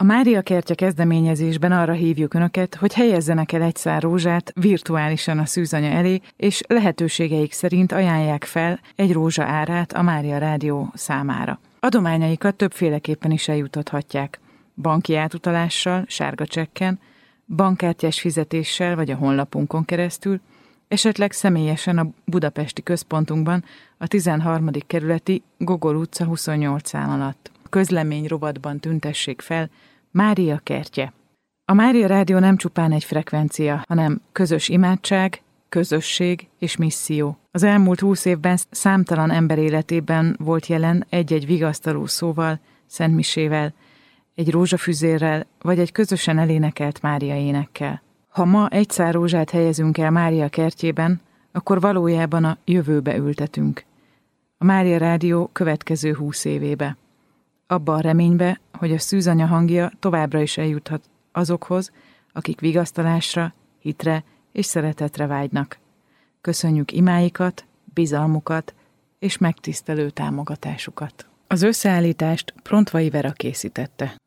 Mária Kertje kezdeményezésben arra hívjuk Önöket, hogy helyezzenek el egy szál rózsát virtuálisan a szűzanya elé, és lehetőségeik szerint ajánlják fel egy rózsa árát a Mária Rádió számára. Adományaikat többféleképpen is eljutathatják. Banki átutalással, sárga csekken, bankkártyás fizetéssel vagy a honlapunkon keresztül, esetleg személyesen a budapesti központunkban, a 13. kerületi Gogol utca 28 szám alatt. A közlemény rovatban tüntessék fel Mária Kertje. A Mária Rádió nem csupán egy frekvencia, hanem közös imádság, közösség és misszió. Az elmúlt 20 évben számtalan ember életében volt jelen egy-egy vigasztaló szóval, szentmisével, egy rózsafüzérrel vagy egy közösen elénekelt Mária énekkel. Ha ma egy szál rózsát helyezünk el Mária Kertjében, akkor valójában a jövőbe ültetünk. A Mária Rádió következő 20 évébe. Abba a reménybe, hogy a szűzanya hangja továbbra is eljuthat azokhoz, akik vigasztalásra, hitre és szeretetre vágynak. Köszönjük imáikat, bizalmukat és megtisztelő támogatásukat. Az összeállítást Prontvai Vera készítette.